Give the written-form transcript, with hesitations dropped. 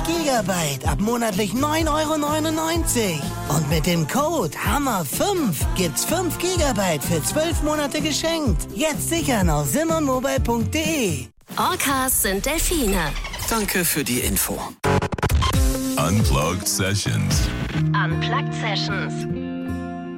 Gigabyte ab monatlich 9,99 €. Und mit dem Code HAMMER5 gibt's 5 Gigabyte für 12 Monate geschenkt. Jetzt sichern auf simonmobile.de. Orcas sind Delfine. Danke für die Info. Unplugged Sessions. Unplugged Sessions.